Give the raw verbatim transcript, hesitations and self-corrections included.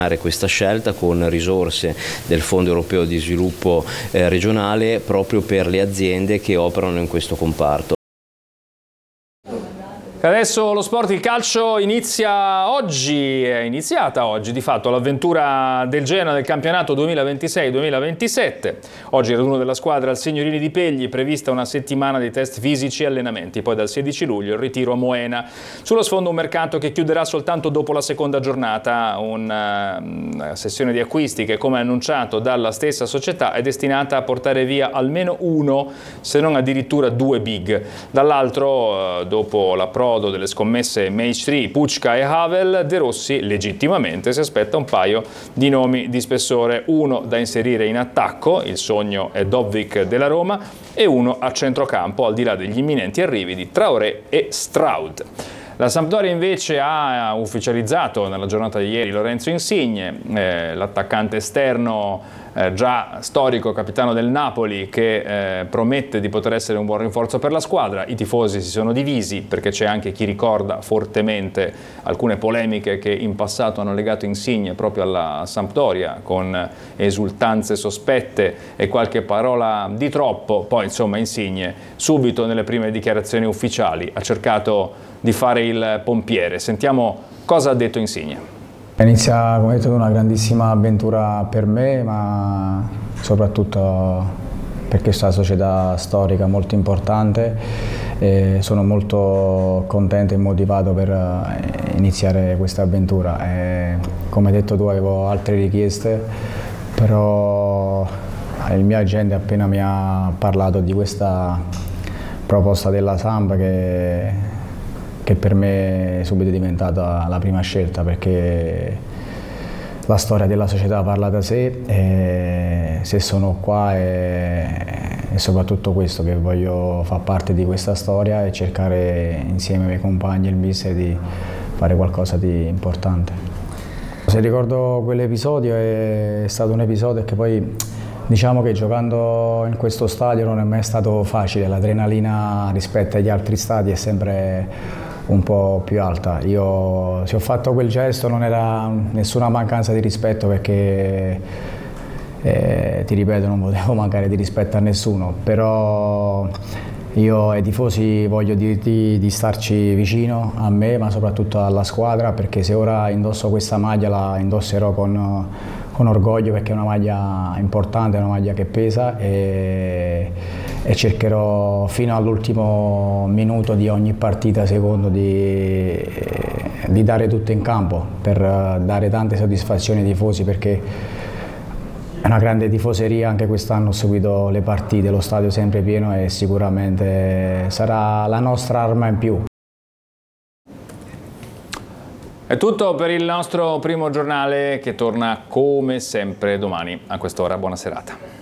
questa scelta con risorse del Fondo Europeo di Sviluppo eh, regionale proprio per le aziende che operano in questo comparto. Adesso lo sport, il calcio inizia oggi, è iniziata oggi di fatto l'avventura del Genoa del campionato duemilaventisei duemilaventisette. Oggi il raduno della squadra al Signorini di Pegli, prevista una settimana di test fisici e allenamenti, poi dal sedici luglio il ritiro a Moena. Sullo sfondo un mercato che chiuderà soltanto dopo la seconda giornata, una, una sessione di acquisti che, come annunciato dalla stessa società, è destinata a portare via almeno uno, se non addirittura due big. Dall'altro, dopo la prova delle scommesse Match tre, Pucca e Havel, De Rossi legittimamente si aspetta un paio di nomi di spessore, uno da inserire in attacco, il sogno è Dovvik della Roma, e uno a centrocampo, al di là degli imminenti arrivi di Traoré e Stroud. La Sampdoria invece ha ufficializzato nella giornata di ieri Lorenzo Insigne, eh, l'attaccante esterno eh, già storico capitano del Napoli, che eh, promette di poter essere un buon rinforzo per la squadra. I tifosi si sono divisi perché c'è anche chi ricorda fortemente alcune polemiche che in passato hanno legato Insigne proprio alla Sampdoria, con esultanze sospette e qualche parola di troppo. Poi insomma Insigne subito nelle prime dichiarazioni ufficiali ha cercato di fare il pompiere. Sentiamo cosa ha detto Insigne. Inizia, come detto, una grandissima avventura per me, ma soprattutto per questa società storica molto importante. E sono molto contento e motivato per iniziare questa avventura. E, come hai detto tu, avevo altre richieste, però il mio agente appena mi ha parlato di questa proposta della Samp, che che per me è subito diventata la prima scelta, perché la storia della società parla da sé, e se sono qua è, è soprattutto questo, che voglio far parte di questa storia e cercare insieme ai miei compagni e il mister di fare qualcosa di importante. Se ricordo quell'episodio, è stato un episodio che poi, diciamo che giocando in questo stadio non è mai stato facile, l'adrenalina rispetto agli altri stadi è sempre un po' più alta. Io, se ho fatto quel gesto, non era nessuna mancanza di rispetto, perché eh, ti ripeto, non potevo mancare di rispetto a nessuno, però io ai tifosi voglio dirti di starci vicino a me, ma soprattutto alla squadra, perché se ora indosso questa maglia la indosserò con, con orgoglio, perché è una maglia importante, è una maglia che pesa, e, e cercherò fino all'ultimo minuto di ogni partita, secondo, di, di dare tutto in campo per dare tante soddisfazioni ai tifosi, perché è una grande tifoseria. Anche quest'anno ho seguito le partite, lo stadio è sempre pieno e sicuramente sarà la nostra arma in più. È tutto per il nostro primo giornale, che torna come sempre domani a quest'ora. Buona serata.